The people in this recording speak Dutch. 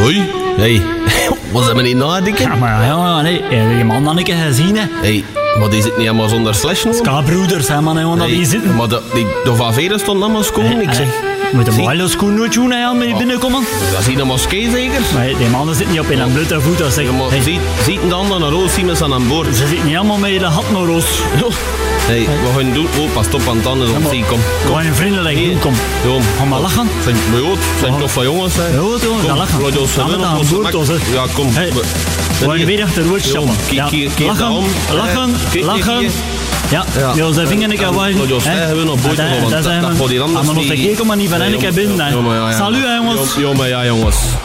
Hoi. Hey, was dat meneer nadenken? Ja, maar ja, nee, die man dan een keer gezien, hè. Hey, wat is het niet allemaal zonder slash nog? Ska-broeders, hè, man, hè, dat hier zitten. Maar de van Veren stond allemaal schoon, ik zeg. Moet een hele schoen nooit doen, hè, met je binnenkomen. Dat is hier een moskee zeker? Maar die mannen zitten niet op in een blote voet, dat zeg. Maar ziet de anderen naar roos, zien we ze aan boord. Ze zitten niet allemaal met je hat naar roos. Hey, wat gaan we doen? Oh, pas op aan het tanden, dan zie ik, kom. Gewoon een vriendelijk doen, kom. Jom. Ga maar lachen. Zijn toch van jongens, hè? Ja, toch, dat lachen. Laat ons Gaan we winnen aan op boord, onze hè. Ja, kom. We gaan weer achteruit stappen. Lachen. Ja, we zijn vinger een keer wijzen. Dat gaat hier anders maar nog vergeten, maar niet van een keer binnen. Salut, jongens. Ja, maar ja, jongens.